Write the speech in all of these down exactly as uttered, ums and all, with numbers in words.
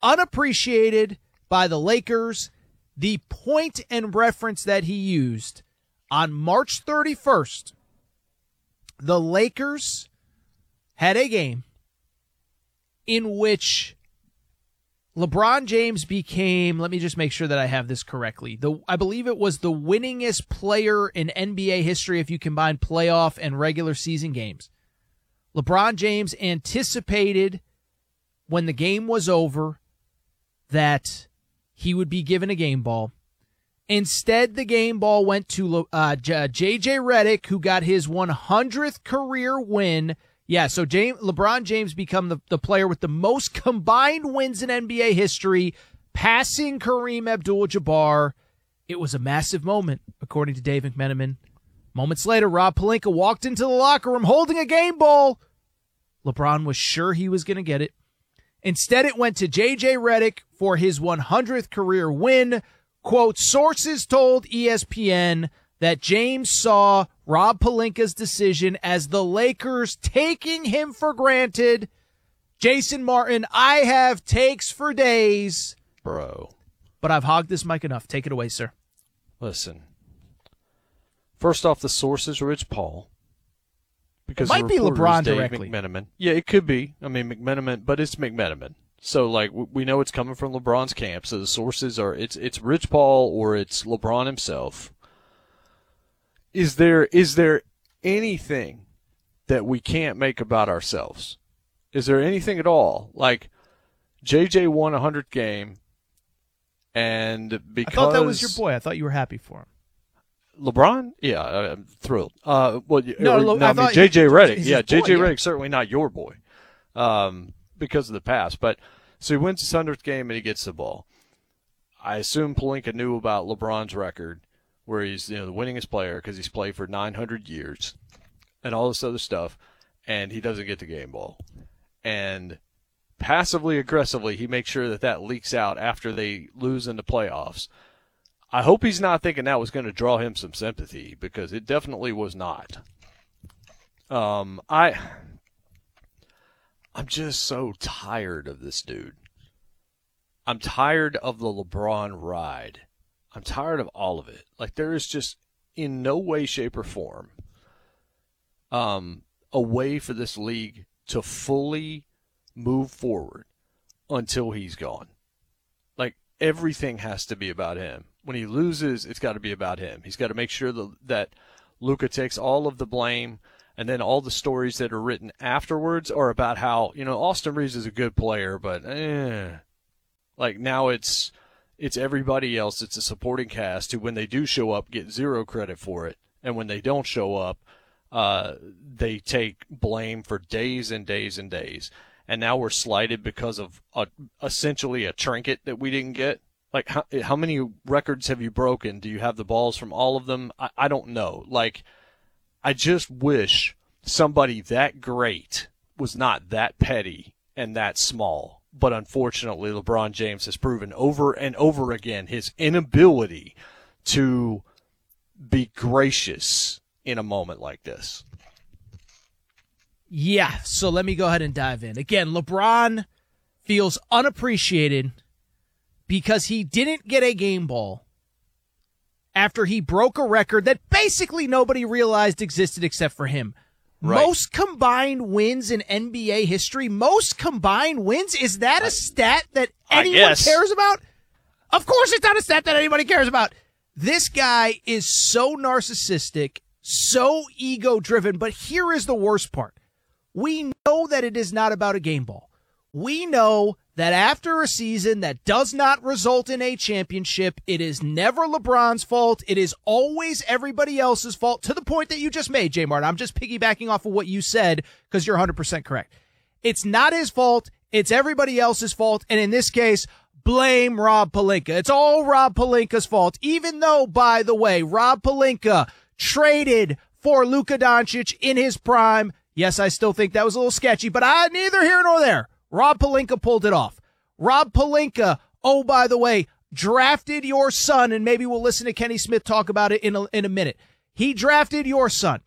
unappreciated by the Lakers. The point and reference that he used on March thirty-first, the Lakers had a game in which LeBron James became, let me just make sure that I have this correctly, the I believe it was the winningest player in N B A history if you combine playoff and regular season games. LeBron James anticipated when the game was over that he would be given a game ball. Instead, the game ball went to uh, J J Redick, who got his one hundredth career win. Yeah, so James, LeBron James become the, the player with the most combined wins in N B A history, passing Kareem Abdul-Jabbar. It was a massive moment, according to Dave McMenamin. Moments later, Rob Pelinka walked into the locker room holding a game ball. LeBron was sure he was going to get it. Instead, it went to J J Redick for his one hundredth career win. Quote, sources told E S P N that James saw Rob Pelinka's decision as the Lakers taking him for granted. Jason Martin, I have takes for days. Bro. But I've hogged this mic enough. Take it away, sir. Listen. First off, the source is Rich Paul. Because it might be LeBron Dave directly. McMenamin. Yeah, it could be. I mean, McMenamin, but it's McMenamin. So, like, we know it's coming from LeBron's camp. So the sources are, it's it's Rich Paul or it's LeBron himself. Is there is there anything that we can't make about ourselves? Is there anything at all? Like, J J won a hundredth game, and because... I thought that was your boy. I thought you were happy for him. LeBron? Yeah, I'm thrilled. Uh, well, no, or, no I, I mean, thought J J Redick. Yeah, boy, J J yeah. Redick, certainly not your boy um, because of the past. But so he wins his hundredth game and he gets the ball. I assume Pelinka knew about LeBron's record, where he's, you know, the winningest player because he's played for nine hundred years and all this other stuff, and he doesn't get the game ball. And passively aggressively, he makes sure that that leaks out after they lose in the playoffs. I hope he's not thinking that was going to draw him some sympathy, because it definitely was not. Um, I, I'm just so tired of this dude. I'm tired of the LeBron ride. I'm tired of all of it. Like, there is just in no way, shape, or form um, a way for this league to fully move forward until he's gone. Like, everything has to be about him. When he loses, it's got to be about him. He's got to make sure that, that Luka takes all of the blame, and then all the stories that are written afterwards are about how, you know, Austin Reeves is a good player, but eh. Like, now it's it's everybody else. It's a supporting cast who, when they do show up, get zero credit for it. And when they don't show up, uh, they take blame for days and days and days. And now we're slighted because of a, essentially a trinket that we didn't get. Like, how, how many records have you broken? Do you have the balls from all of them? I, I don't know. Like, I just wish somebody that great was not that petty and that small. But unfortunately, LeBron James has proven over and over again his inability to be gracious in a moment like this. Yeah, so let me go ahead and dive in. Again, LeBron feels unappreciated because he didn't get a game ball after he broke a record that basically nobody realized existed except for him. Right. Most combined wins in N B A history. Most combined wins? Is that a stat that anyone cares about? Of course it's not a stat that anybody cares about. This guy is so narcissistic, so ego-driven, but here is the worst part. We know that it is not about a game ball. We know that after a season that does not result in a championship, it is never LeBron's fault. It is always everybody else's fault, to the point that you just made, J. Martin. I'm just piggybacking off of what you said because you're one hundred percent correct. It's not his fault. It's everybody else's fault. And in this case, blame Rob Pelinka. It's all Rob Pelinka's fault, even though, by the way, Rob Pelinka traded for Luka Doncic in his prime. Yes, I still think that was a little sketchy, but I neither here nor there. Rob Pelinka pulled it off. Rob Pelinka, oh, by the way, drafted your son, and maybe we'll listen to Kenny Smith talk about it in a, in a minute. He drafted your son.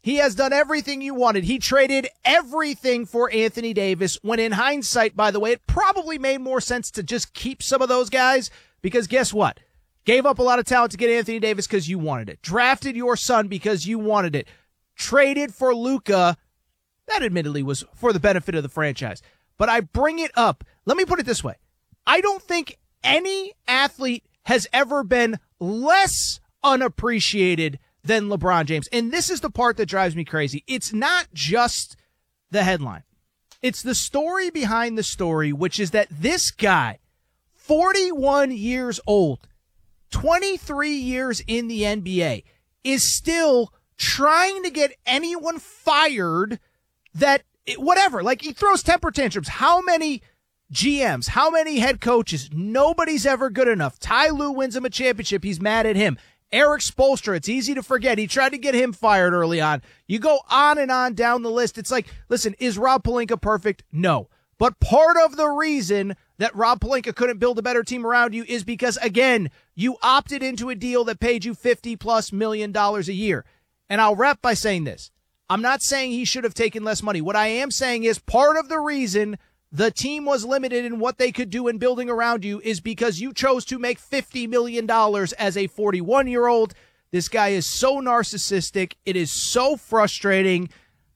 He has done everything you wanted. He traded everything for Anthony Davis, when in hindsight, by the way, it probably made more sense to just keep some of those guys, because guess what? Gave up a lot of talent to get Anthony Davis because you wanted it. Drafted your son because you wanted it. Traded for Luka. That admittedly was for the benefit of the franchise. But I bring it up. Let me put it this way. I don't think any athlete has ever been less unappreciated than LeBron James. And this is the part that drives me crazy. It's not just the headline. It's the story behind the story, which is that this guy, forty-one years old, twenty-three years in the N B A, is still trying to get anyone fired that, whatever, like he throws temper tantrums. How many G Ms, how many head coaches? Nobody's ever good enough. Ty Lue wins him a championship. He's mad at him. Eric Spoelstra, it's easy to forget. He tried to get him fired early on. You go on and on down the list. It's like, listen, is Rob Pelinka perfect? No. But part of the reason that Rob Pelinka couldn't build a better team around you is because, again, you opted into a deal that paid you fifty plus million dollars a year. And I'll wrap by saying this. I'm not saying he should have taken less money. What I am saying is part of the reason the team was limited in what they could do in building around you is because you chose to make fifty million dollars as a forty-one-year-old. This guy is so narcissistic. It is so frustrating.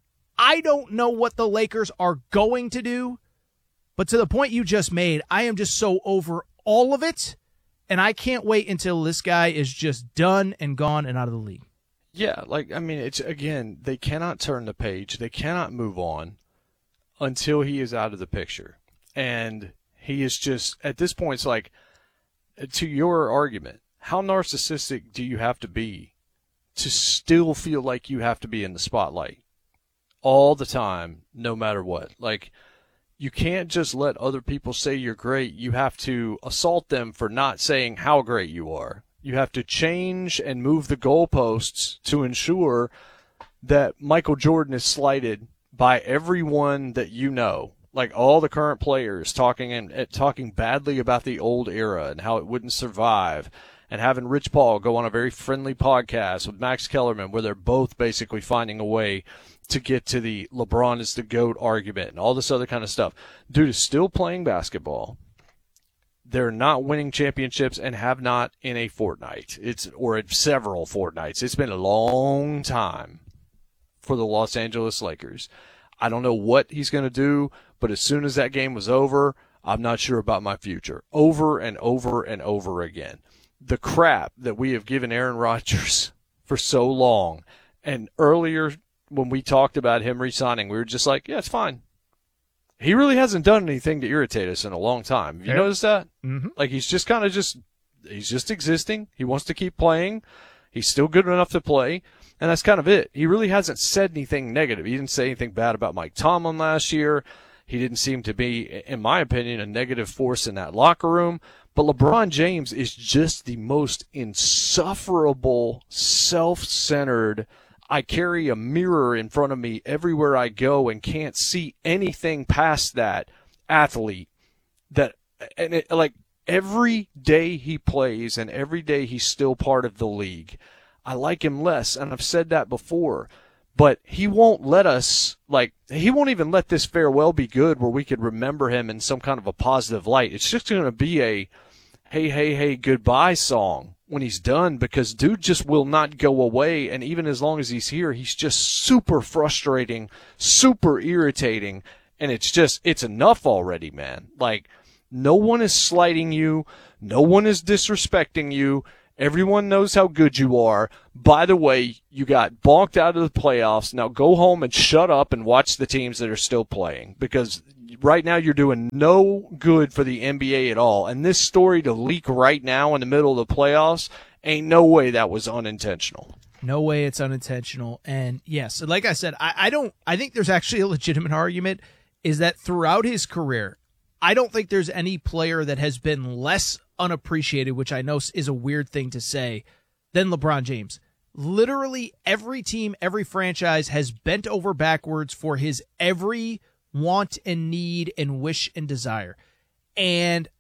I don't know what the Lakers are going to do, but to the point you just made, I am just so over all of it, and I can't wait until this guy is just done and gone and out of the league. Yeah, like, I mean, it's, again, they cannot turn the page. They cannot move on until he is out of the picture. And he is just, at this point, it's like, to your argument, how narcissistic do you have to be to still feel like you have to be in the spotlight all the time, no matter what? Like, you can't just let other people say you're great. You have to assault them for not saying how great you are. You have to change and move the goalposts to ensure that Michael Jordan is slighted by everyone that you know, like all the current players talking and talking badly about the old era and how it wouldn't survive, and having Rich Paul go on a very friendly podcast with Max Kellerman where they're both basically finding a way to get to the LeBron is the GOAT argument and all this other kind of stuff. Dude is still playing basketball. They're not winning championships and have not in a fortnight. It's or in several fortnights. It's been a long time for the Los Angeles Lakers. I don't know what he's going to do, but as soon as that game was over, I'm not sure about my future. Over and over and over again. The crap that we have given Aaron Rodgers for so long, and earlier when we talked about him re-signing, we were just like, yeah, it's fine. He really hasn't done anything to irritate us in a long time. Have you yeah. noticed that? Mm-hmm. Like, he's just kind of just, he's just existing. He wants to keep playing. He's still good enough to play. And that's kind of it. He really hasn't said anything negative. He didn't say anything bad about Mike Tomlin last year. He didn't seem to be, in my opinion, a negative force in that locker room. But LeBron James is just the most insufferable, self-centered, I carry a mirror in front of me everywhere I go and can't see anything past that athlete. That, and it, like, every day he plays and every day he's still part of the league, I like him less, and I've said that before. But he won't let us, like, he won't even let this farewell be good where we could remember him in some kind of a positive light. It's just going to be a, hey, hey, hey, goodbye song when he's done, because dude just will not go away. And even as long as he's here, he's just super frustrating, super irritating. And it's just, it's enough already, man. Like, no one is slighting you. No one is disrespecting you. Everyone knows how good you are. By the way, you got bonked out of the playoffs. Now go home and shut up and watch the teams that are still playing, because right now you're doing no good for the N B A at all. And this story to leak right now in the middle of the playoffs, ain't no way that was unintentional. No way it's unintentional. And yes, like I said, I, I don't, I think there's actually a legitimate argument is that throughout his career, I don't think there's any player that has been less unappreciated, which I know is a weird thing to say, than LeBron James. Literally every team, every franchise has bent over backwards for his every want and need and wish and desire. And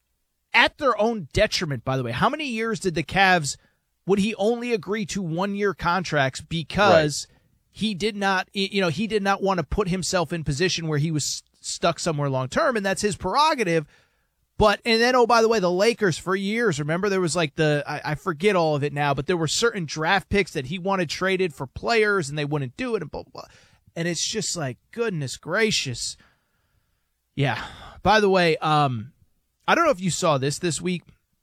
at their own detriment, by the way. How many years did the Cavs, would he only agree to one-year contracts because right. he did not, you know, he did not want to put himself in position where he was stuck somewhere long term, and that's his prerogative. But, and then, oh, by the way, the Lakers for years, remember there was like the, I, I forget all of it now, but there were certain draft picks that he wanted traded for players and they wouldn't do it and blah, blah, blah. And it's just like, goodness gracious. Yeah. By the way, um, I don't know if you saw this this week,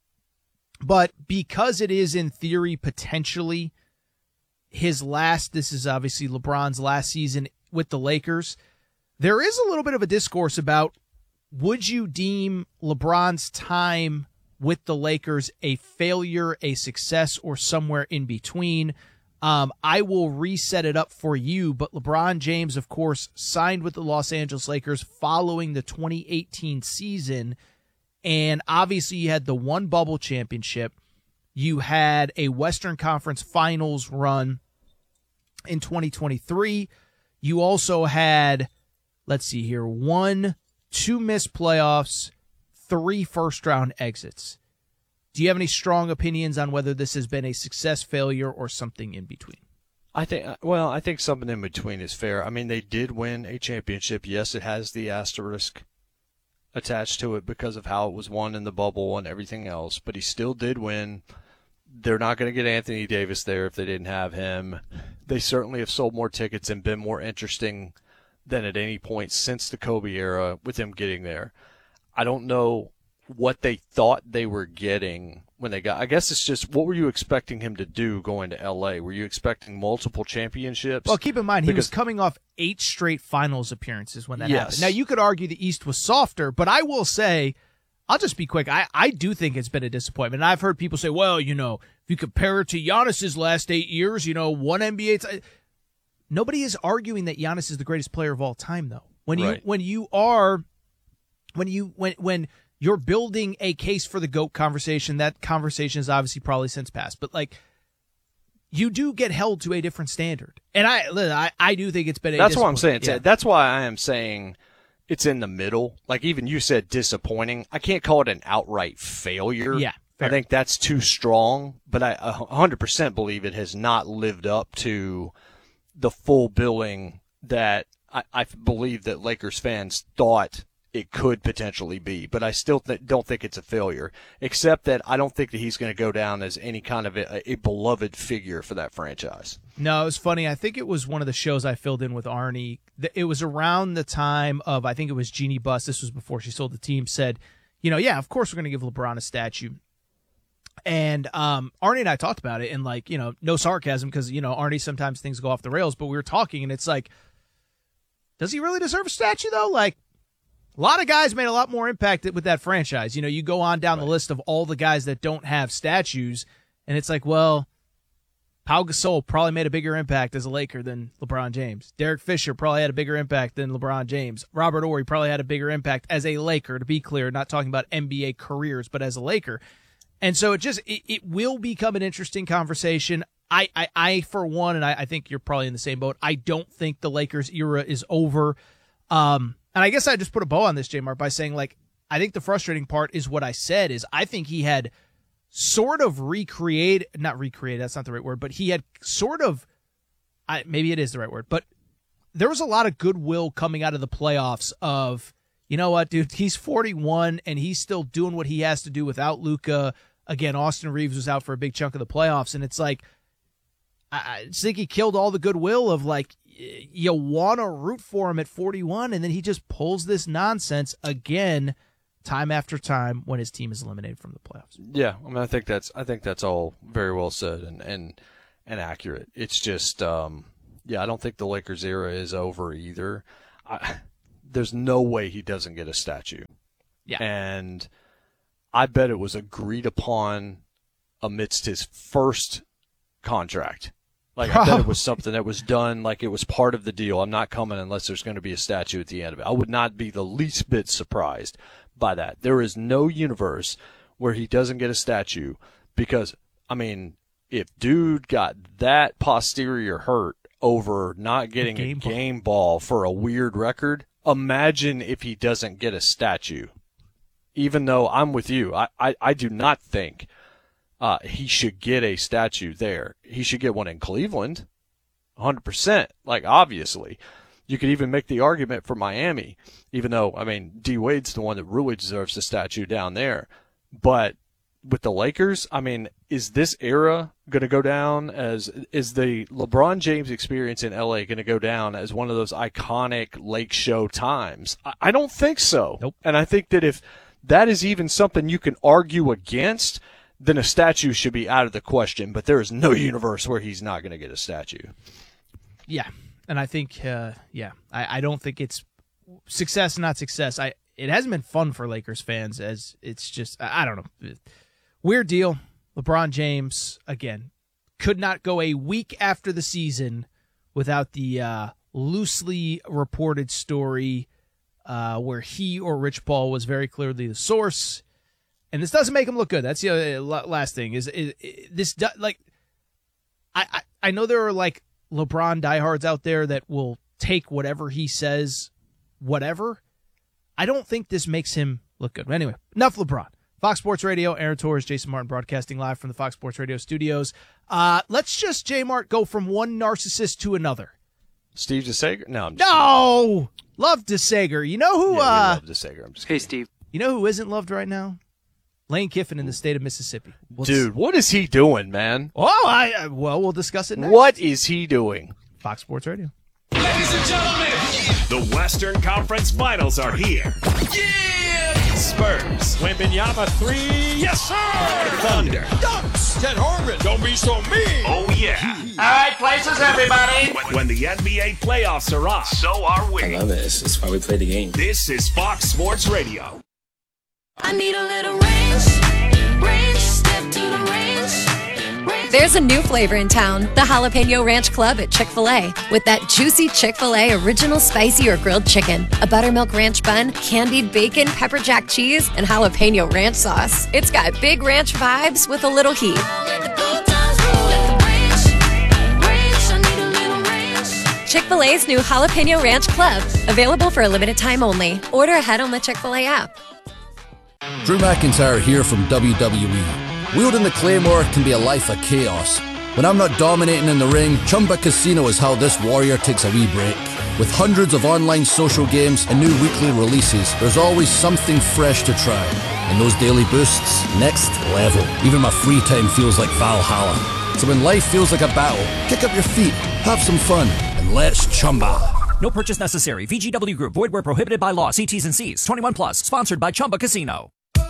but because it is in theory potentially his last, this is obviously LeBron's last season with the Lakers, there is a little bit of a discourse about, would you deem LeBron's time with the Lakers a failure, a success, or somewhere in between? Um, I will reset it up for you, but LeBron James, of course, signed with the Los Angeles Lakers following the twenty eighteen season, and obviously you had the one bubble championship. You had a Western Conference Finals run in twenty twenty-three. You also had, let's see here, one... two missed playoffs, three first-round exits. Do you have any strong opinions on whether this has been a success, failure, or something in between? I think, well, I think something in between is fair. I mean, they did win a championship. Yes, it has the asterisk attached to it because of how it was won in the bubble and everything else, but he still did win. They're not going to get Anthony Davis there if they didn't have him. They certainly have sold more tickets and been more interesting than at any point since the Kobe era with him getting there. I don't know what they thought they were getting when they got. I guess it's just, what were you expecting him to do going to L A? Were you expecting multiple championships? Well, keep in mind, he because, was coming off eight straight finals appearances when that yes. happened. Now, you could argue the East was softer, but I will say, I'll just be quick, I, I do think it's been a disappointment. And I've heard people say, well, you know, if you compare it to Giannis's last eight years, you know, one N B A t- Nobody is arguing that Giannis is the greatest player of all time, though. When you right. when you are when you when when you're building a case for the GOAT conversation, that conversation is obviously probably since passed. But like, you do get held to a different standard, and I I, I do think it's been. A That's what I'm saying. Yeah. That's why I am saying it's in the middle. Like, even you said disappointing. I can't call it an outright failure. Yeah, fair. I think that's too strong. But I one hundred percent believe it has not lived up to the full billing that I, I believe that Lakers fans thought it could potentially be. But I still th- don't think it's a failure, except that I don't think that he's going to go down as any kind of a, a beloved figure for that franchise. No, it was funny. I think it was one of the shows I filled in with Arnie. It was around the time of, I think it was Jeannie Buss. This was before she sold the team, said, you know, yeah, of course we're going to give LeBron a statue. And um, Arnie and I talked about it, and, like, you know, no sarcasm, because, you know, Arnie, sometimes things go off the rails, but we were talking, and it's like, does he really deserve a statue, though? Like, a lot of guys made a lot more impact with that franchise. You know, you go on down right. the list of all the guys that don't have statues, and it's like, well, Pau Gasol probably made a bigger impact as a Laker than LeBron James. Derek Fisher probably had a bigger impact than LeBron James. Robert Horry probably had a bigger impact as a Laker, to be clear, not talking about N B A careers, but as a Laker. And so it just it, it will become an interesting conversation. I, I, I for one, and I, I think you're probably in the same boat, I don't think the Lakers era is over. Um, and I guess I just put a bow on this, J-Mark, by saying, like, I think the frustrating part is what I said is I think he had sort of recreate, not recreate, that's not the right word, but he had sort of, I, maybe it is the right word, but there was a lot of goodwill coming out of the playoffs of, you know what, dude, he's forty-one and he's still doing what he has to do without Luka. Again, Austin Reeves was out for a big chunk of the playoffs, and it's like, I just think he killed all the goodwill of, like, you want to root for him at forty-one, and then he just pulls this nonsense again, time after time, when his team is eliminated from the playoffs. Yeah, I mean, I think that's I think that's all very well said and and, and accurate. It's just, um, yeah, I don't think the Lakers era is over either. I, there's no way he doesn't get a statue. Yeah, and I bet it was agreed upon amidst his first contract. Like, I bet it was something that was done, like it was part of the deal. I'm not coming unless there's going to be a statue at the end of it. I would not be the least bit surprised by that. There is no universe where he doesn't get a statue because, I mean, if dude got that posterior hurt over not getting a game, a game ball. ball for a weird record, imagine if he doesn't get a statue. Even though I'm with you, I, I, I do not think uh, he should get a statue there. He should get one in Cleveland. one hundred percent. Like, obviously. You could even make the argument for Miami, even though, I mean, D. Wade's the one that really deserves the statue down there. But with the Lakers, I mean, is this era going to go down as, is the LeBron James experience in L A going to go down as one of those iconic Lake Show times? I, I don't think so. Nope. And I think that if that is even something you can argue against, then a statue should be out of the question. But there is no universe where he's not going to get a statue. Yeah. And I think, uh, yeah, I, I don't think it's success, not success. I It hasn't been fun for Lakers fans as it's just, I, I don't know. Weird deal. LeBron James, again, could not go a week after the season without the uh, loosely reported story uh, where he or Rich Paul was very clearly the source. And this doesn't make him look good. That's the other, last thing. Is, is, is this, like, I, I, I know there are, like, LeBron diehards out there that will take whatever he says, whatever. I don't think this makes him look good. Anyway, enough LeBron. Fox Sports Radio, Aaron Torres, Jason Martin broadcasting live from the Fox Sports Radio studios. Uh, let's just, J-Mart, go from one narcissist to another. Steve DeSager? No, I'm just No! Love DeSager. You know who? yeah, uh, love DeSager. I'm just Hey, kidding. Steve. You know who isn't loved right now? Lane Kiffin in the state of Mississippi. We'll Dude, what is he doing, man? Oh, I uh, well, we'll discuss it next. What is he doing? Fox Sports Radio. Ladies and gentlemen, the Western Conference Finals are here. Yeah! Spurs. Wembanyama three. Yes, sir! Thunder. Dunks. Ted Harmon. Don't be so mean. Oh, yeah. All right, places, everybody. When, when the N B A playoffs are on, so are we. I love it. It's, it's why we play the game. This is Fox Sports Radio. I need a little range, range, step to the range, range. There's a new flavor in town, the Jalapeno Ranch Club at Chick-fil-A. With that juicy Chick-fil-A original spicy or grilled chicken, a buttermilk ranch bun, candied bacon, pepper jack cheese, and jalapeno ranch sauce. It's got big ranch vibes with a little heat. Let the good times roll. Let the range, range, I need a little range. Chick-fil-A's new Jalapeno Ranch Club. Available for a limited time only. Order ahead on the Chick-fil-A app. Drew McIntyre here from W W E. Wielding the Claymore can be a life of chaos. When I'm not dominating in the ring, Chumba Casino is how this warrior takes a wee break. With hundreds of online social games and new weekly releases, there's always something fresh to try. And those daily boosts, next level. Even my free time feels like Valhalla. So when life feels like a battle, kick up your feet, have some fun, and let's Chumba. No purchase necessary. V G W Group. Void where prohibited by law. See T's and C's. twenty-one plus. Sponsored by Chumba Casino.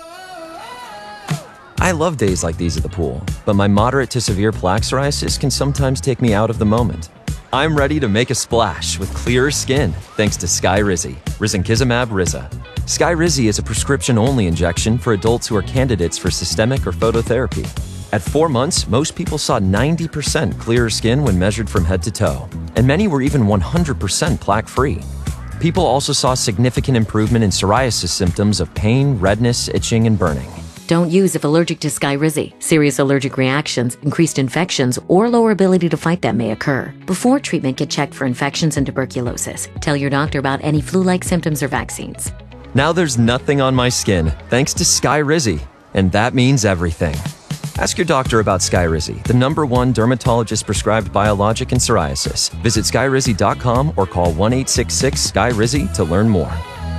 I love days like these at the pool, but my moderate to severe plaque psoriasis can sometimes take me out of the moment. I'm ready to make a splash with clearer skin thanks to Skyrizi, risankizumab Riza. Skyrizi is a prescription-only injection for adults who are candidates for systemic or phototherapy. At four months, most people saw ninety percent clearer skin when measured from head to toe, and many were even one hundred percent plaque-free. People also saw significant improvement in psoriasis symptoms of pain, redness, itching, and burning. Don't use if allergic to Skyrizi. Serious allergic reactions, increased infections, or lower ability to fight them may occur. Before treatment, get checked for infections and tuberculosis. Tell your doctor about any flu-like symptoms or vaccines. Now there's nothing on my skin thanks to Skyrizi, and that means everything. Ask your doctor about Skyrizi, the number one dermatologist-prescribed biologic in psoriasis. Visit skyrizi dot com or call one eight six six Sky Rizi to learn more.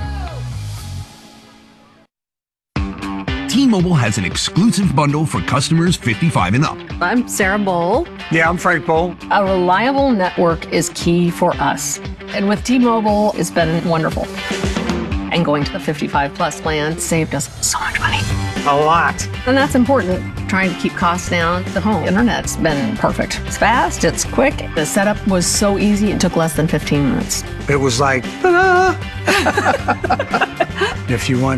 T-Mobile has an exclusive bundle for customers fifty-five and up. I'm Sarah Bowl. Yeah, I'm Frank Bowl. A reliable network is key for us. And with T-Mobile, it's been wonderful. And going to the fifty-five plus plan saved us so much money. A lot. And that's important. Trying to keep costs down. The home internet's been perfect. It's fast, it's quick. The setup was so easy, it took less than fifteen minutes. It was like, ta-da! If you want